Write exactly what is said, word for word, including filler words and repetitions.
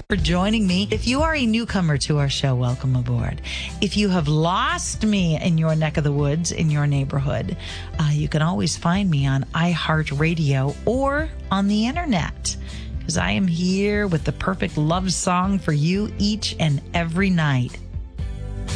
for joining me. If you are a newcomer to our show, welcome aboard. If you have lost me in your neck of the woods, in your neighborhood, uh, you can always find me on iHeartRadio or on the internet, because I am here with the perfect love song for you each and every night.